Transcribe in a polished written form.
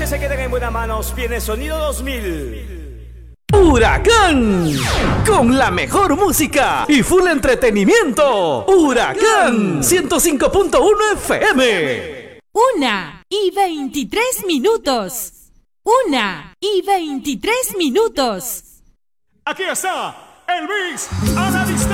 que se queden en buenas manos, viene Sonido 2000. Huracán, con la mejor música y full entretenimiento. Huracán 105.1 FM. 1:23. 1:23. Aquí está el Mix a la distancia.